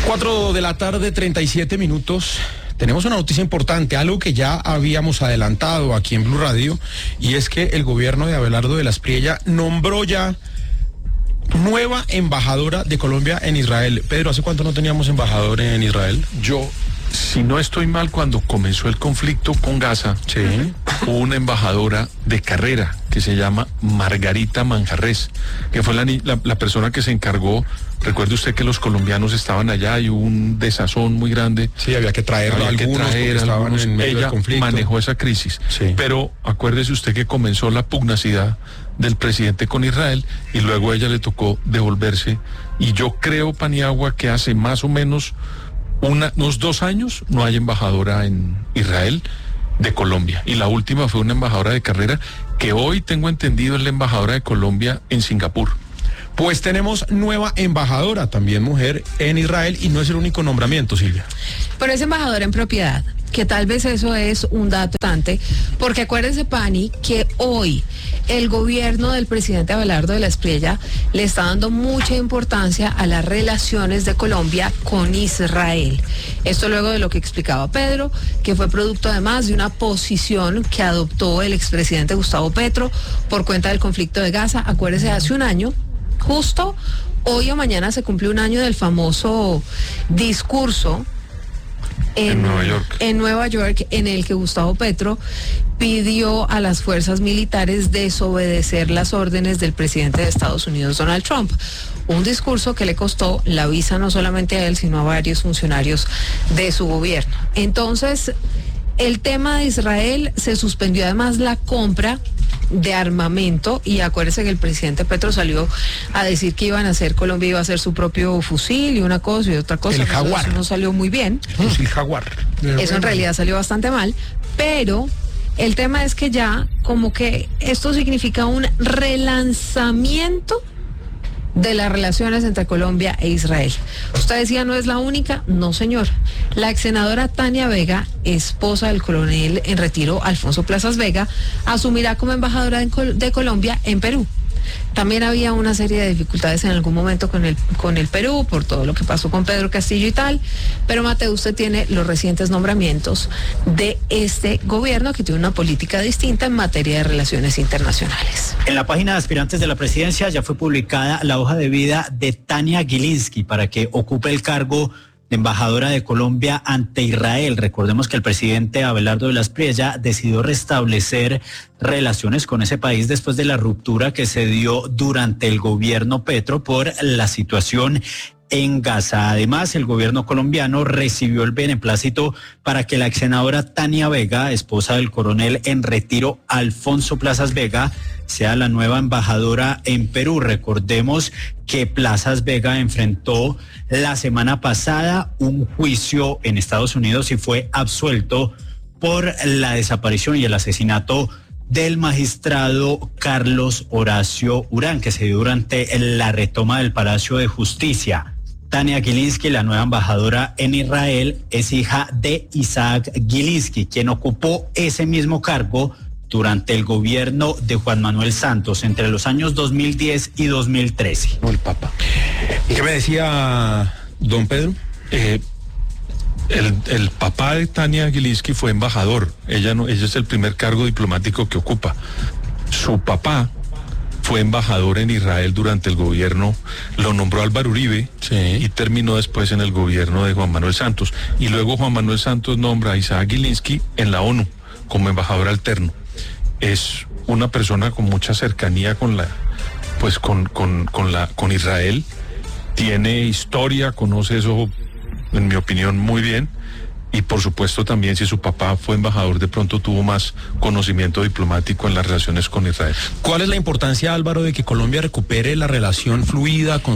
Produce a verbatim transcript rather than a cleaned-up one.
Cuatro de la tarde, treinta y siete minutos. Tenemos una noticia importante, algo que ya habíamos adelantado aquí en Blue Radio, y es que el gobierno de Abelardo de la Espriella nombró ya nueva embajadora de Colombia en Israel. Pedro, ¿hace cuánto no teníamos embajador en Israel? Yo, si no estoy mal, cuando comenzó el conflicto con Gaza, Sí. hubo una embajadora de carrera que se llama Margarita Manjarres, que fue la, ni- la, la persona que se encargó. Recuerde usted que los colombianos estaban allá y hubo un desazón muy grande. Sí, había que traer Había que algunos traer porque estaban algunos. en medio Ella del conflicto. manejó esa crisis. Sí. Pero acuérdese usted que comenzó la pugnacidad del presidente con Israel y luego a ella le tocó devolverse. Y yo creo, Paniagua, que hace más o menos una, unos dos años no hay embajadora en Israel de Colombia. Y la última fue una embajadora de carrera que hoy tengo entendido es la embajadora de Colombia en Singapur. Pues tenemos nueva embajadora, también mujer, en Israel, y no es el único nombramiento, Silvia. Pero es embajadora en propiedad, que tal vez eso es un dato importante, porque acuérdense, Pani, que hoy el gobierno del presidente Abelardo de la Espriella le está dando mucha importancia a las relaciones de Colombia con Israel. Esto luego de lo que explicaba Pedro, que fue producto además de una posición que adoptó el expresidente Gustavo Petro por cuenta del conflicto de Gaza. Acuérdese, hace un año, justo hoy o mañana se cumple un año del famoso discurso En, En Nueva York. en Nueva York, en el que Gustavo Petro pidió a las fuerzas militares desobedecer las órdenes del presidente de Estados Unidos, Donald Trump. Un discurso que le costó la visa no solamente a él, sino a varios funcionarios de su gobierno. Entonces, el tema de Israel, se suspendió además la compra de armamento, y acuérdense que el presidente Petro salió a decir que iban a hacer, Colombia iba a hacer su propio fusil y una cosa y otra cosa. El Eso- Jaguar. Eso no salió muy bien. Fusil Jaguar. Eso en realidad salió bastante mal, pero el tema es que ya como que esto significa un relanzamiento de las relaciones entre Colombia e Israel. Usted decía, no es la única. No, señor. La ex senadora Tania Vega, esposa del coronel en retiro Alfonso Plazas Vega, asumirá como embajadora de, Col- de Colombia en Perú. También había una serie de dificultades en algún momento con el, con el Perú, por todo lo que pasó con Pedro Castillo y tal, pero Mateo, usted tiene los recientes nombramientos de este gobierno, que tiene una política distinta en materia de relaciones internacionales. En la página de aspirantes de la presidencia ya fue publicada la hoja de vida de Tania Gilinski para que ocupe el cargo de embajadora de Colombia ante Israel. Recordemos que el presidente Abelardo de la Espriella decidió restablecer relaciones con ese país después de la ruptura que se dio durante el gobierno Petro por la situación en Gaza. Además, el gobierno colombiano recibió el beneplácito para que la ex senadora Tania Vega, esposa del coronel en retiro Alfonso Plazas Vega, sea la nueva embajadora en Perú. Recordemos que Plazas Vega enfrentó la semana pasada un juicio en Estados Unidos y fue absuelto por la desaparición y el asesinato del magistrado Carlos Horacio Urán, que se dio durante la retoma del Palacio de Justicia. Tania Gilinski, la nueva embajadora en Israel, es hija de Isaac Gilinski, quien ocupó ese mismo cargo durante el gobierno de Juan Manuel Santos entre los años dos mil diez y dos mil trece. No, el Papa. ¿Y qué me decía don Pedro? Eh, el, el papá de Tania Gilinski fue embajador. Ella no, ella es el primer cargo diplomático que ocupa. Su papá fue embajador en Israel durante el gobierno, lo nombró Álvaro Uribe, Sí. y terminó después en el gobierno de Juan Manuel Santos. Y luego Juan Manuel Santos nombra a Isaac Gilinski en la ONU como embajador alterno. Es una persona con mucha cercanía con la, pues con, con, con la, con Israel. Tiene historia, conoce eso, en mi opinión, muy bien. Y por supuesto también, si su papá fue embajador, de pronto tuvo más conocimiento diplomático en las relaciones con Israel. ¿Cuál es la importancia, Álvaro, de que Colombia recupere la relación fluida con